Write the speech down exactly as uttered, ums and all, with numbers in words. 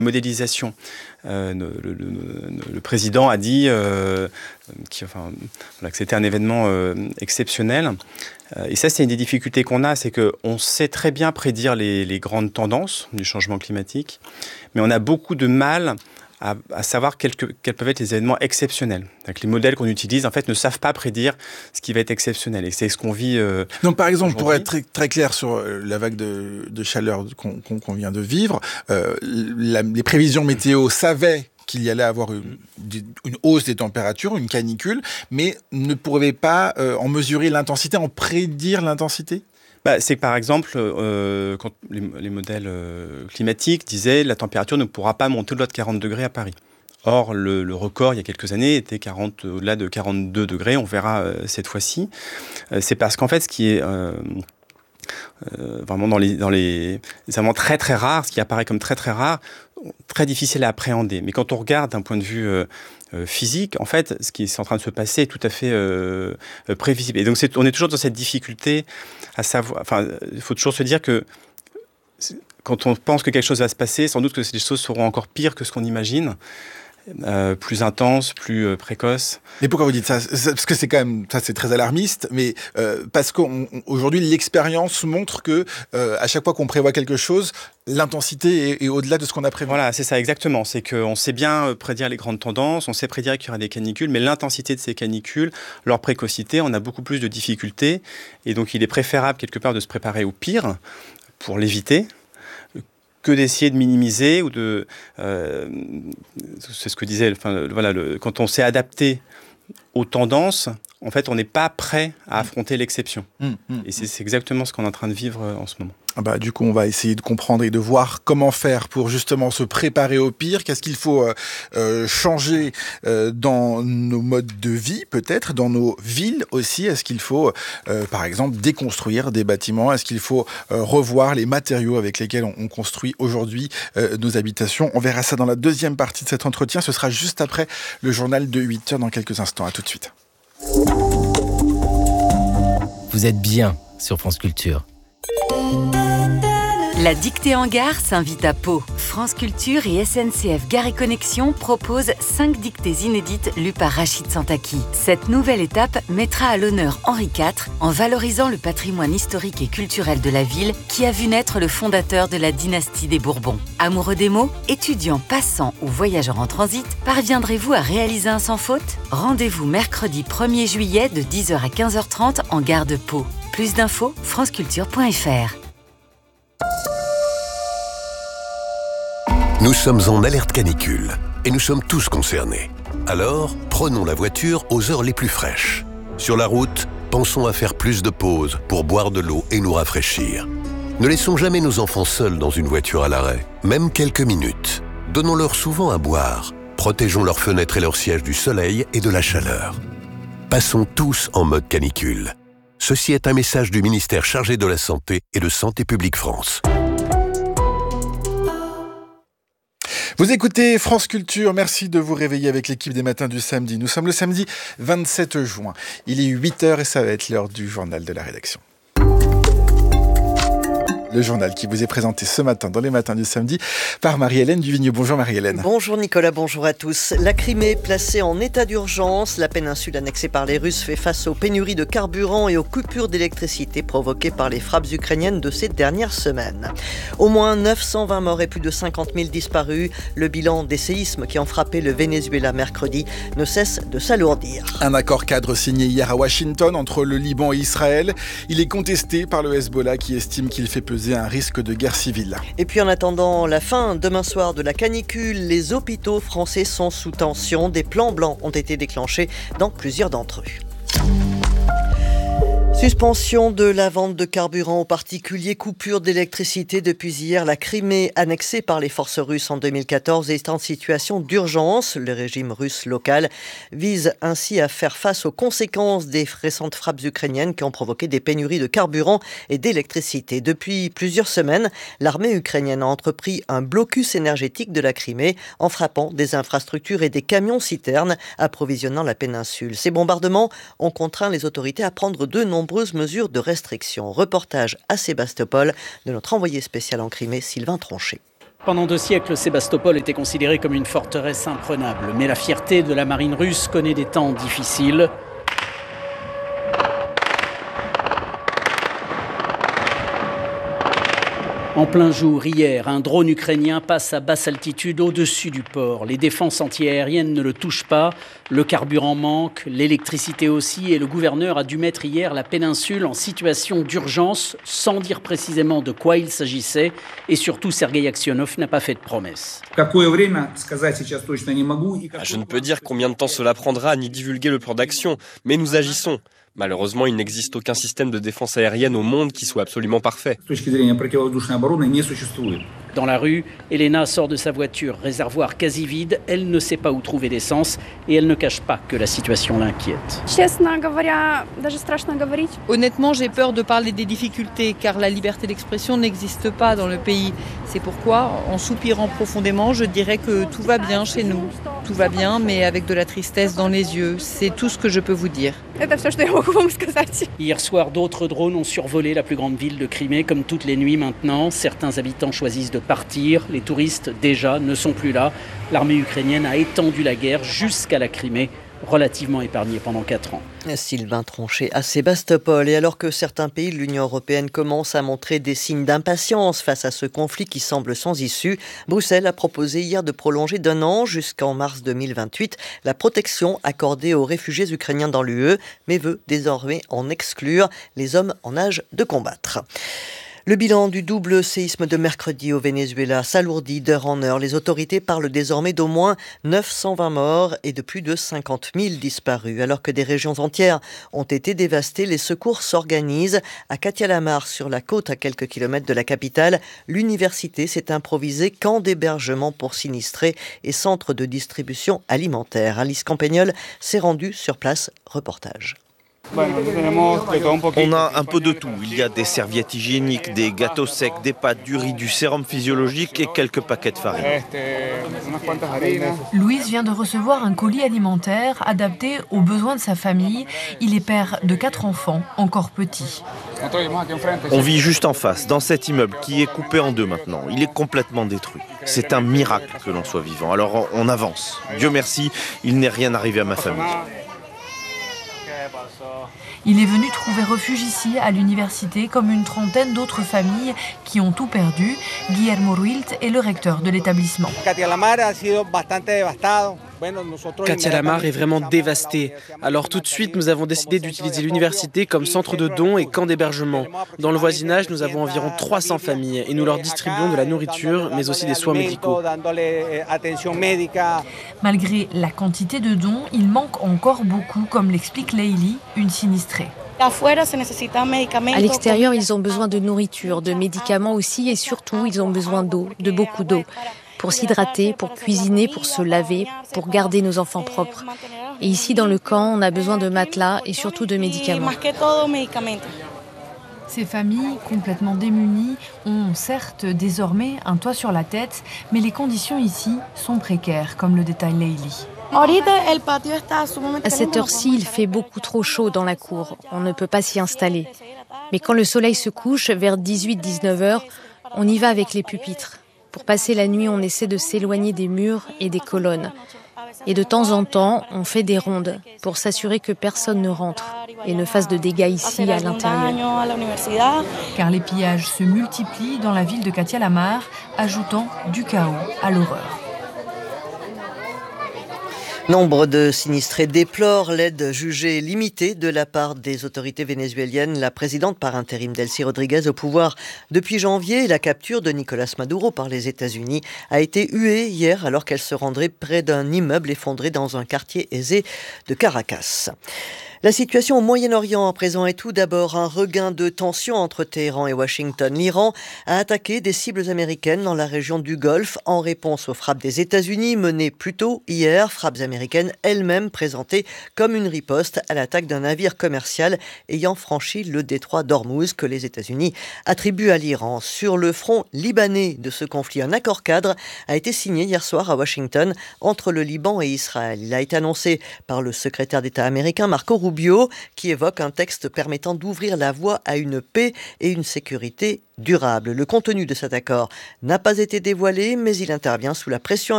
modélisation. Euh, le, le, le, le président a dit euh, qui, enfin, voilà, que c'était un événement euh, exceptionnel. Euh, et ça, c'est une des difficultés qu'on a, c'est qu'on sait très bien prédire les, les grandes tendances du changement climatique, mais on a beaucoup de mal à, à savoir quels, quels peuvent être les événements exceptionnels. Donc, les modèles qu'on utilise, en fait, ne savent pas prédire ce qui va être exceptionnel. Et c'est ce qu'on vit euh, Donc, par exemple, pour être très, très clair sur la vague de, de chaleur qu'on, qu'on, qu'on vient de vivre, euh, la, les prévisions météo savaient qu'il y allait avoir une, une hausse des températures, une canicule, mais ne pourraient pas euh, en mesurer l'intensité, en prédire l'intensité ? Bah, c'est que par exemple, euh, quand les, les modèles euh, climatiques disaient la température ne pourra pas monter au-delà de quarante degrés à Paris. Or, le, le record, il y a quelques années, était quarante, au-delà de quarante-deux degrés. On verra euh, cette fois-ci. Euh, c'est parce qu'en fait, ce qui est euh, euh, vraiment dans les, dans les, les événements très très rares, ce qui apparaît comme très très rare, très difficile à appréhender. Mais quand on regarde d'un point de vue euh, euh, physique, en fait, ce qui est en train de se passer est tout à fait euh, euh, prévisible. Et donc, c'est, on est toujours dans cette difficulté à savoir. Enfin, il faut toujours se dire que quand on pense que quelque chose va se passer, sans doute que les choses seront encore pires que ce qu'on imagine. Euh, plus intense, plus euh, précoce. Mais pourquoi vous dites ça ? Parce que c'est quand même, ça c'est très alarmiste, mais euh, parce qu'aujourd'hui l'expérience montre que euh, à chaque fois qu'on prévoit quelque chose, l'intensité est, est au-delà de ce qu'on a prévu. Voilà, c'est ça exactement. C'est qu'on sait bien prédire les grandes tendances, on sait prédire qu'il y aura des canicules, mais l'intensité de ces canicules, leur précocité, on a beaucoup plus de difficultés. Et donc il est préférable quelque part de se préparer au pire pour l'éviter, que d'essayer de minimiser ou de... Euh, c'est ce que disait... Enfin, voilà, le, quand on s'est adapté aux tendances, en fait, on n'est pas prêt à affronter l'exception. Mmh, mmh, et c'est, c'est exactement ce qu'on est en train de vivre en ce moment. Ah bah, du coup, on va essayer de comprendre et de voir comment faire pour justement se préparer au pire. Qu'est-ce qu'il faut euh, euh, changer euh, dans nos modes de vie, peut-être, dans nos villes aussi. Est-ce qu'il faut, euh, par exemple, déconstruire des bâtiments ? Est-ce qu'il faut euh, revoir les matériaux avec lesquels on, on construit aujourd'hui euh, nos habitations ? On verra ça dans la deuxième partie de cet entretien. Ce sera juste après le journal de huit heures dans quelques instants. À tout de suite. Vous êtes bien sur France Culture. La dictée en gare s'invite à Pau. France Culture et S N C F Gare et Connexion proposent cinq dictées inédites lues par Rachid Santaki. Cette nouvelle étape mettra à l'honneur Henri quatre en valorisant le patrimoine historique et culturel de la ville qui a vu naître le fondateur de la dynastie des Bourbons. Amoureux des mots, étudiants, passants ou voyageurs en transit, parviendrez-vous à réaliser un sans faute ? Rendez-vous mercredi premier juillet de dix heures à quinze heures trente en gare de Pau. Plus d'infos, franceculture point f r. Nous sommes en alerte canicule et nous sommes tous concernés. Alors, prenons la voiture aux heures les plus fraîches. Sur la route, pensons à faire plus de pauses pour boire de l'eau et nous rafraîchir. Ne laissons jamais nos enfants seuls dans une voiture à l'arrêt, même quelques minutes. Donnons-leur souvent à boire. Protégeons leurs fenêtres et leurs sièges du soleil et de la chaleur. Passons tous en mode canicule. Ceci est un message du ministère chargé de la Santé et de Santé publique France. Vous écoutez France Culture, merci de vous réveiller avec l'équipe des matins du samedi. Nous sommes le samedi vingt-sept juin. Il est huit heures et ça va être l'heure du journal de la rédaction. Le journal qui vous est présenté ce matin dans les matins du samedi par Marie-Hélène Duvigneau. Bonjour Marie-Hélène. Bonjour Nicolas, bonjour à tous. La Crimée placée en état d'urgence. La péninsule annexée par les Russes fait face aux pénuries de carburant et aux coupures d'électricité provoquées par les frappes ukrainiennes de ces dernières semaines. Au moins neuf cent vingt morts et plus de cinquante mille disparus. Le bilan des séismes qui ont frappé le Venezuela mercredi ne cesse de s'alourdir. Un accord cadre signé hier à Washington entre le Liban et Israël. Il est contesté par le Hezbollah qui estime qu'il fait peser un risque de guerre civile. Et puis en attendant la fin demain soir de la canicule, les hôpitaux français sont sous tension. Des plans blancs ont été déclenchés dans plusieurs d'entre eux. Suspension de la vente de carburant aux particuliers, coupure d'électricité depuis hier. La Crimée, annexée par les forces russes en deux mille quatorze, est en situation d'urgence. Le régime russe local vise ainsi à faire face aux conséquences des récentes frappes ukrainiennes qui ont provoqué des pénuries de carburant et d'électricité. Depuis plusieurs semaines, l'armée ukrainienne a entrepris un blocus énergétique de la Crimée en frappant des infrastructures et des camions-citernes approvisionnant la péninsule. Ces bombardements ont contraint les autorités à prendre de nombreux mesures de restriction. Reportage à Sébastopol de notre envoyé spécial en Crimée, Sylvain Tronchet. Pendant deux siècles, Sébastopol était considérée comme une forteresse imprenable. Mais la fierté de la marine russe connaît des temps difficiles. En plein jour, hier, un drone ukrainien passe à basse altitude au-dessus du port. Les défenses antiaériennes ne le touchent pas, le carburant manque, l'électricité aussi, et le gouverneur a dû mettre hier la péninsule en situation d'urgence, sans dire précisément de quoi il s'agissait, et surtout Sergueï Aksionov n'a pas fait de promesse. Je ne peux dire combien de temps cela prendra, ni divulguer le plan d'action, mais nous agissons. Malheureusement, il n'existe aucun système de défense aérienne au monde qui soit absolument parfait. Dans la rue, Elena sort de sa voiture, réservoir quasi vide. Elle ne sait pas où trouver d'essence et elle ne cache pas que la situation l'inquiète. Honnêtement, j'ai peur de parler des difficultés car la liberté d'expression n'existe pas dans le pays. C'est pourquoi, en soupirant profondément, je dirais que tout va bien chez nous. Tout va bien, mais avec de la tristesse dans les yeux. C'est tout ce que je peux vous dire. Hier soir, d'autres drones ont survolé la plus grande ville de Crimée, comme toutes les nuits maintenant. Certains habitants choisissent de partir. Les touristes, déjà, ne sont plus là. L'armée ukrainienne a étendu la guerre jusqu'à la Crimée, relativement épargnée pendant quatre ans. Sylvain Tronchet à Sébastopol. Et alors que certains pays de l'Union européenne commencent à montrer des signes d'impatience face à ce conflit qui semble sans issue, Bruxelles a proposé hier de prolonger d'un an jusqu'en mars deux mille vingt-huit la protection accordée aux réfugiés ukrainiens dans l'U E, mais veut désormais en exclure les hommes en âge de combattre. Le bilan du double séisme de mercredi au Venezuela s'alourdit d'heure en heure. Les autorités parlent désormais d'au moins neuf cent vingt morts et de plus de cinquante mille disparus. Alors que des régions entières ont été dévastées, les secours s'organisent. À Catia-la-Mar, sur la côte à quelques kilomètres de la capitale, l'université s'est improvisée camp d'hébergement pour sinistrés et centre de distribution alimentaire. Alice Campagnol s'est rendue sur place. Reportage. On a un peu de tout. Il y a des serviettes hygiéniques, des gâteaux secs, des pâtes, du riz, du sérum physiologique et quelques paquets de farine. Louise vient de recevoir un colis alimentaire adapté aux besoins de sa famille. Il est père de quatre enfants, encore petits. On vit juste en face, dans cet immeuble qui est coupé en deux maintenant. Il est complètement détruit. C'est un miracle que l'on soit vivant. Alors on avance. Dieu merci, il n'est rien arrivé à ma famille. Il est venu trouver refuge ici, à l'université, comme une trentaine d'autres familles qui ont tout perdu. Guillermo Ruilt est le recteur de l'établissement. Catia-la-Mar est vraiment dévastée. Alors tout de suite, nous avons décidé d'utiliser l'université comme centre de dons et camp d'hébergement. Dans le voisinage, nous avons environ trois cents familles et nous leur distribuons de la nourriture, mais aussi des soins médicaux. Malgré la quantité de dons, il manque encore beaucoup, comme l'explique Leili, une sinistrée. À l'extérieur, ils ont besoin de nourriture, de médicaments aussi et surtout, ils ont besoin d'eau, de beaucoup d'eau. Pour s'hydrater, pour cuisiner, pour se laver, pour garder nos enfants propres. Et ici, dans le camp, on a besoin de matelas et surtout de médicaments. Ces familles, complètement démunies, ont certes désormais un toit sur la tête, mais les conditions ici sont précaires, comme le détaille Leili. À cette heure-ci, il fait beaucoup trop chaud dans la cour. On ne peut pas s'y installer. Mais quand le soleil se couche, vers dix-huit à dix-neuf heures, on y va avec les pupitres. Pour passer la nuit, on essaie de s'éloigner des murs et des colonnes. Et de temps en temps, on fait des rondes pour s'assurer que personne ne rentre et ne fasse de dégâts ici à l'intérieur. Car les pillages se multiplient dans la ville de Catia-la-Mar, ajoutant du chaos à l'horreur. Nombre de sinistrés déplorent l'aide jugée limitée de la part des autorités vénézuéliennes. La présidente par intérim Delcy Rodriguez, au pouvoir depuis janvier, la capture de Nicolás Maduro par les États-Unis a été huée hier alors qu'elle se rendrait près d'un immeuble effondré dans un quartier aisé de Caracas. La situation au Moyen-Orient à présent est tout d'abord un regain de tension entre Téhéran et Washington. L'Iran a attaqué des cibles américaines dans la région du Golfe en réponse aux frappes des États-Unis menées plus tôt hier, frappes américaines elles-mêmes présentées comme une riposte à l'attaque d'un navire commercial ayant franchi le détroit d'Ormuz que les États-Unis attribuent à l'Iran. Sur le front libanais de ce conflit, un accord cadre a été signé hier soir à Washington entre le Liban et Israël. Il a été annoncé par le secrétaire d'État américain Marco Rubio Rubio, qui évoque un texte permettant d'ouvrir la voie à une paix et une sécurité durable. Le contenu de cet accord n'a pas été dévoilé, mais il intervient sous la pression